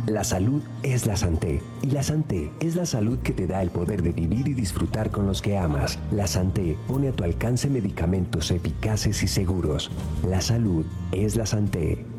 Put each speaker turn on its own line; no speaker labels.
La salud es la Santé y la Santé es la salud que te da el poder de vivir y disfrutar con los que amas. La Santé pone a tu alcance medicamentos eficaces y seguros. La salud es la Santé.